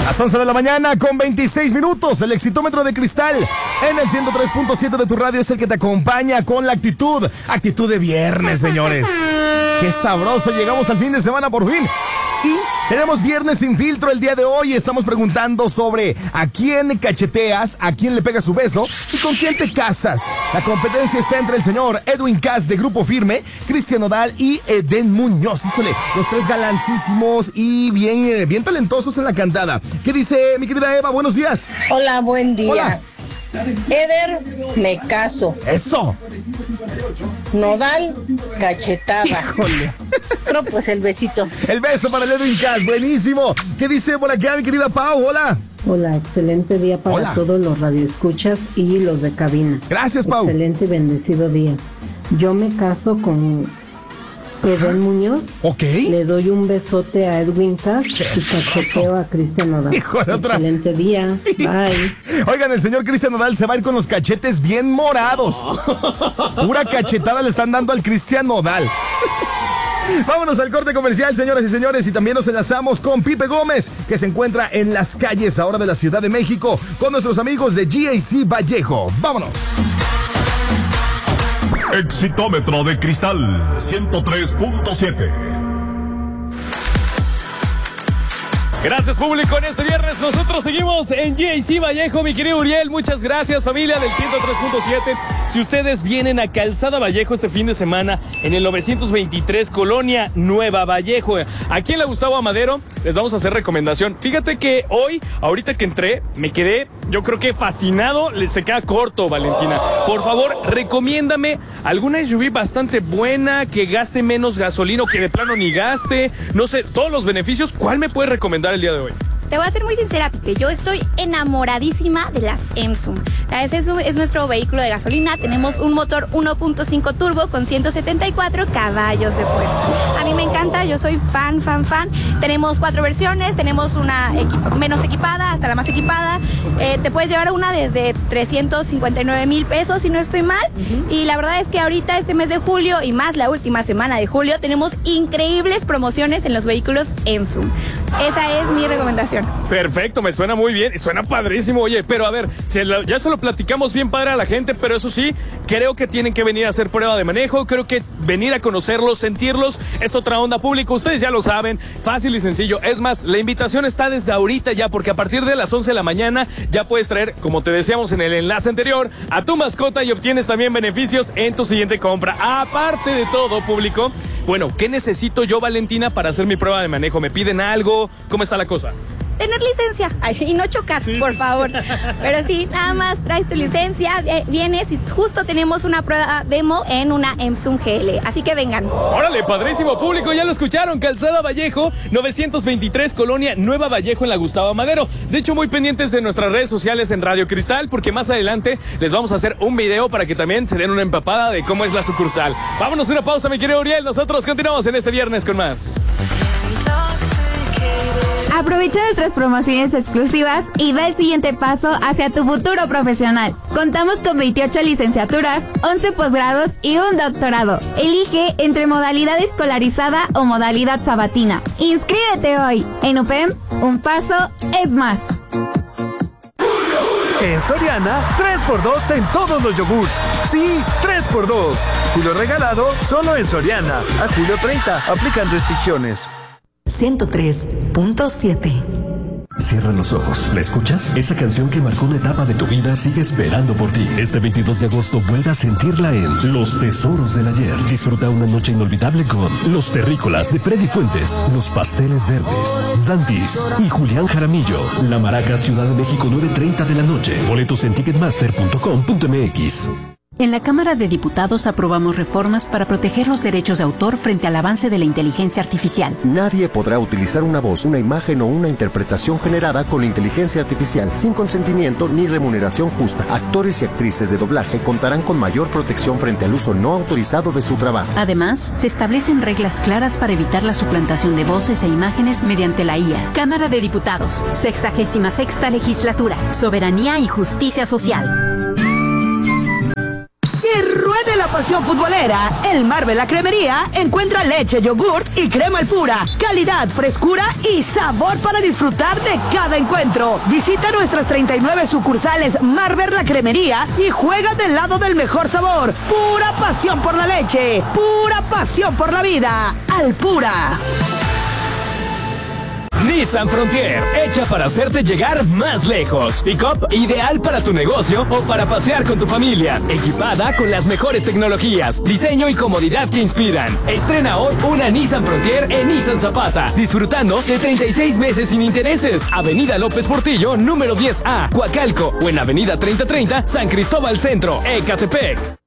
Las 11 de la mañana con 26 minutos. El Exitómetro de Cristal en el 103.7 de tu radio es el que te acompaña con la actitud. Actitud de viernes, señores. Qué sabroso. Llegamos al fin de semana por fin. Y tenemos Viernes Sin Filtro el día de hoy. Estamos preguntando sobre a quién cacheteas, a quién le pegas su beso y con quién te casas. La competencia está entre el señor Edwin Cass de Grupo Firme, Cristian Nodal y Eden Muñoz. Híjole, los tres galancísimos y bien talentosos en la cantada. ¿Qué dice mi querida Eva? Buenos días. Hola, buen día. Hola. Eder, me caso. Eso. Nodal, cachetada. Híjole. No, pues el besito. El beso para el Edwin Cass, buenísimo. ¿Qué dice por acá mi querida Pau? Hola. Hola, excelente día para todos los radioescuchas y los de cabina. Gracias, Pau. Excelente y bendecido día. Yo me caso con Eden Muñoz. Ok. Le doy un besote a Edwin Cass y cacheteo a Cristian Nodal. Excelente día. Bye. Oigan, el señor Cristian Nodal se va a ir con los cachetes bien morados. Pura cachetada le están dando al Cristian Nodal. Vámonos al corte comercial, señoras y señores, y también nos enlazamos con Pipe Gómez, que se encuentra en las calles ahora de la Ciudad de México, con nuestros amigos de GAC Vallejo. ¡Vámonos! Exitómetro de Cristal 103.7. Gracias, público. En este viernes nosotros seguimos en GAC Vallejo. Mi querido Uriel, muchas gracias, familia del 103.7. Si ustedes vienen a Calzada Vallejo este fin de semana, en el 923 Colonia Nueva Vallejo, aquí en la Gustavo Amadero, les vamos a hacer recomendación. Fíjate que hoy, ahorita que entré, me quedé, yo creo que fascinado. Se queda corto, Valentina. Por favor, recomiéndame alguna SUV bastante buena, que gaste menos gasolina o que de plano ni gaste. No sé, todos los beneficios. ¿Cuál me puedes recomendar el día de hoy? Te voy a ser muy sincera, Pipe. Yo estoy enamoradísima de las Emsum. La Emsum es nuestro vehículo de gasolina. Tenemos un motor 1.5 turbo con 174 caballos de fuerza. A mí me encanta, yo soy fan. Tenemos 4 versiones, tenemos una menos equipada hasta la más equipada. Te puedes llevar una desde 359,000 pesos, si no estoy mal. Y la verdad es que ahorita, este mes de julio y más la última semana de julio, tenemos increíbles promociones en los vehículos Emsum. Esa es mi recomendación. Perfecto, me suena muy bien, suena padrísimo. Oye, pero a ver, ya se lo platicamos bien padre a la gente, pero eso sí, creo que tienen que venir a hacer prueba de manejo, creo que venir a conocerlos, sentirlos, es otra onda pública, ustedes ya lo saben, fácil y sencillo. Es más, la invitación está desde ahorita ya, porque a partir de las 11 de la mañana ya puedes traer, como te decíamos en el enlace anterior, a tu mascota y obtienes también beneficios en tu siguiente compra. Aparte de todo, público, bueno, ¿qué necesito yo, Valentina, para hacer mi prueba de manejo? ¿Me piden algo? ¿Cómo está la cosa? Tener licencia. Ay, y no chocar, por favor. Pero sí, nada más traes tu licencia, vienes y justo tenemos una prueba demo en una Emsum GL. Así que vengan. Órale, padrísimo, público, ya lo escucharon. Calzada Vallejo, 923 Colonia Nueva Vallejo en la Gustavo Madero. De hecho, muy pendientes de nuestras redes sociales en Radio Cristal, porque más adelante les vamos a hacer un video para que también se den una empapada de cómo es la sucursal. Vámonos a una pausa, mi querido Uriel. Nosotros continuamos en este viernes con más. Aprovecha nuestras promociones exclusivas y da el siguiente paso hacia tu futuro profesional. Contamos con 28 licenciaturas, 11 posgrados y un doctorado. Elige entre modalidad escolarizada o modalidad sabatina. Inscríbete hoy. En UPEM, un paso es más. En Soriana, 3x2 en todos los yogurts. Sí, 3x2. Julio regalado solo en Soriana. A julio 30, aplican restricciones. 103.7. Cierra los ojos. ¿La escuchas? Esa canción que marcó una etapa de tu vida sigue esperando por ti. Este 22 de agosto vuelve a sentirla en Los Tesoros del Ayer. Disfruta una noche inolvidable con Los Terrícolas de Freddy Fuentes, Los Pasteles Verdes, Dantis y Julián Jaramillo. La Maraca, Ciudad de México, 9:30 de la noche. Boletos en ticketmaster.com.mx. En la Cámara de Diputados aprobamos reformas para proteger los derechos de autor frente al avance de la inteligencia artificial. Nadie podrá utilizar una voz, una imagen o una interpretación generada con inteligencia artificial sin consentimiento ni remuneración justa. Actores y actrices de doblaje contarán con mayor protección frente al uso no autorizado de su trabajo. Además, se establecen reglas claras para evitar la suplantación de voces e imágenes mediante la IA. Cámara de Diputados, 66ª Legislatura, Soberanía y Justicia Social. Que ruede la pasión futbolera. En Marvel La Cremería encuentra leche, yogurt y crema Alpura. Calidad, frescura y sabor para disfrutar de cada encuentro. Visita nuestras 39 sucursales Marvel La Cremería y juega del lado del mejor sabor. Pura pasión por la leche. Pura pasión por la vida. Alpura. Nissan Frontier, hecha para hacerte llegar más lejos. Pick-up ideal para tu negocio o para pasear con tu familia. Equipada con las mejores tecnologías, diseño y comodidad que inspiran. Estrena hoy una Nissan Frontier en Nissan Zapata, disfrutando de 36 meses sin intereses. Avenida López Portillo, número 10A, Coacalco, o en Avenida 3030, San Cristóbal Centro, Ecatepec.